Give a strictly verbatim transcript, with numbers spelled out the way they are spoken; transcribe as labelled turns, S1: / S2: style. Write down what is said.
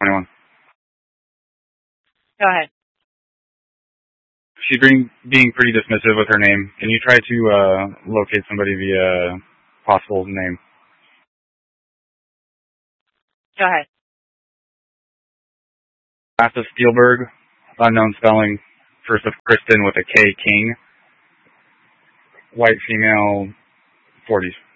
S1: twenty-one.
S2: Go ahead.
S1: She's being, being pretty dismissive with her name. Can you try to uh, locate somebody via possible name?
S2: Go ahead.
S1: Last of Spielberg, unknown spelling, first of Kristen with a K, King, white female, forties.